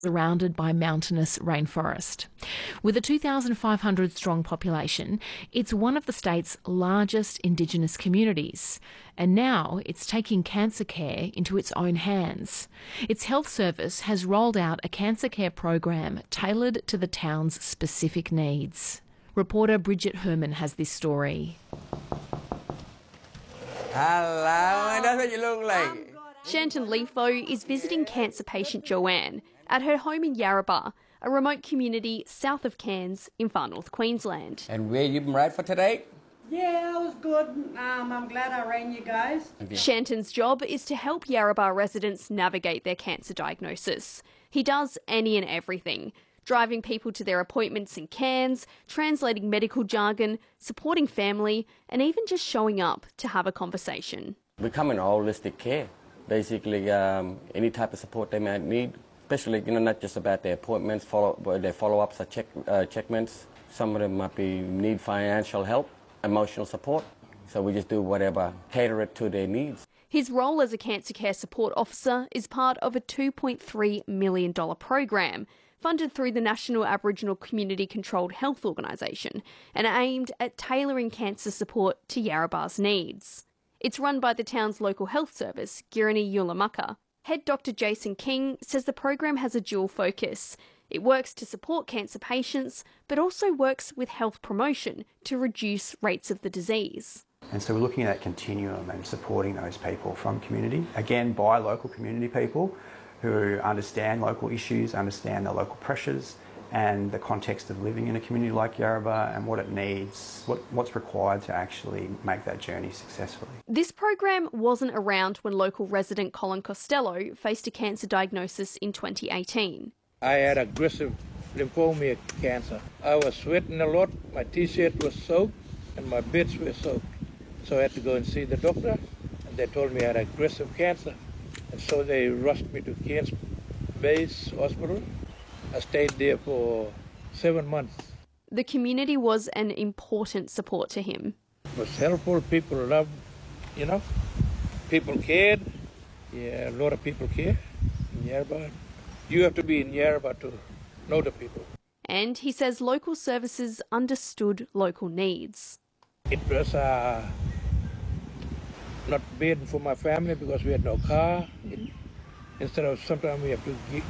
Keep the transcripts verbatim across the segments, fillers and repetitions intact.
surrounded by mountainous rainforest. With a two thousand five hundred strong population, it's one of the state's largest Indigenous communities, and now it's taking cancer care into its own hands. Its health service has rolled out a cancer care program tailored to the town's specific needs. Reporter Bridget Herman has this story. Hello, that's what you look like. Shanton Lefo is visiting cancer patient Joanne at her home in Yarrabah, a remote community south of Cairns in far north Queensland. And where you been right for today? Yeah, I was good. Um, I'm glad I rang you guys. Okay. Shanton's job is to help Yarrabah residents navigate their cancer diagnosis. He does any and everything, driving people to their appointments in Cairns, translating medical jargon, supporting family, and even just showing up to have a conversation. We come in holistic care. Basically, um, any type of support they might need, especially, you know, not just about their appointments, follow, their follow-ups or check, uh, checkments. Some of them might be need financial help, emotional support. So we just do whatever, cater it to their needs. His role as a cancer care support officer is part of a two point three million dollars program funded through the National Aboriginal Community Controlled Health Organisation and aimed at tailoring cancer support to Yarrabah's needs. It's run by the town's local health service, Girrini Yulamukka. Head Doctor Jason King says the program has a dual focus. It works to support cancer patients, but also works with health promotion to reduce rates of the disease. And so we're looking at that continuum and supporting those people from community, again by local community people who understand local issues, understand the local pressures and the context of living in a community like Yarrabah and what it needs, what, what's required to actually make that journey successfully. This program wasn't around when local resident Colin Costello faced a cancer diagnosis in twenty eighteen. I had aggressive lymphoma cancer. I was sweating a lot, my t-shirt was soaked and my bits were soaked. So I had to go and see the doctor and they told me I had aggressive cancer. And so they rushed me to Cairns Base Hospital. I stayed there for seven months. The community was an important support to him. It was helpful, people loved, you know, people cared. Yeah, a lot of people care in Yarrabah. You have to be in Yarrabah to know the people. And he says local services understood local needs. It was uh, not bad for my family because we had no car. It, instead of sometimes we have to get,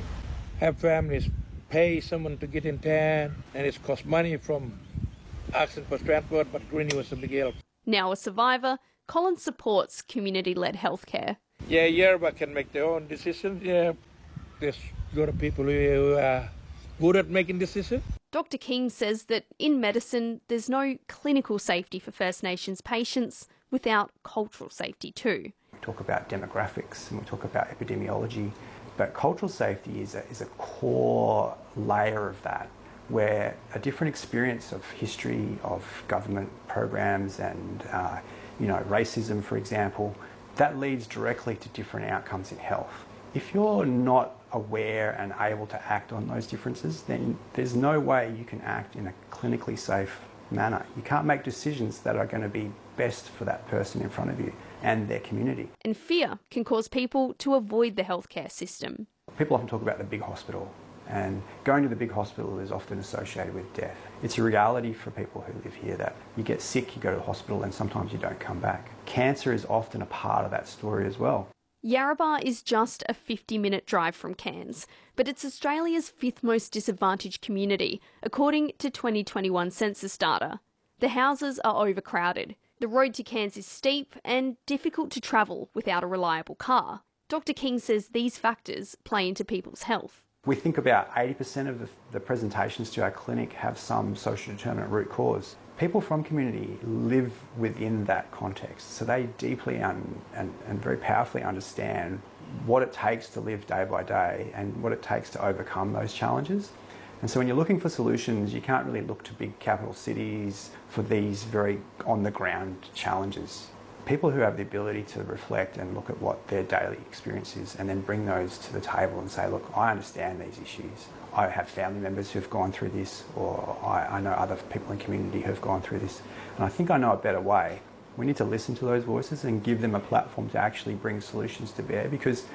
have families pay someone to get in town, and it costs money from asking for transport, but Greeny was a big help. Now a survivor, Colin supports community-led healthcare. Yeah, Yarrabah can make their own decisions. Yeah, there's a lot of people who are good at making decisions. Doctor King says that in medicine, there's no clinical safety for First Nations patients without cultural safety too. We talk about demographics and we talk about epidemiology, but cultural safety is a, is a core layer of that, where a different experience of history of government programs and uh, you know, racism, for example, that leads directly to different outcomes in health. If you're not aware and able to act on those differences, then there's no way you can act in a clinically safe manner. You can't make decisions that are going to be best for that person in front of you and their community. And fear can cause people to avoid the healthcare system. People often talk about the big hospital, and going to the big hospital is often associated with death. It's a reality for people who live here that you get sick, you go to the hospital, and sometimes you don't come back. Cancer is often a part of that story as well. Yarrabah is just a fifty minute drive from Cairns, but it's Australia's fifth most disadvantaged community, according to twenty twenty-one census data. The houses are overcrowded, the road to Cairns is steep and difficult to travel without a reliable car. Doctor King says these factors play into people's health. We think about eighty percent of the, the presentations to our clinic have some social determinant root cause. People from community live within that context, so they deeply un, and, and very powerfully understand what it takes to live day by day and what it takes to overcome those challenges. And so when you're looking for solutions, you can't really look to big capital cities for these very on-the-ground challenges. People who have the ability to reflect and look at what their daily experience is and then bring those to the table and say, look, I understand these issues. I have family members who've gone through this, or I, I know other people in community who've gone through this, and I think I know a better way. We need to listen to those voices and give them a platform to actually bring solutions to bear, because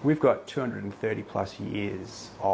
We've got two hundred thirty plus years of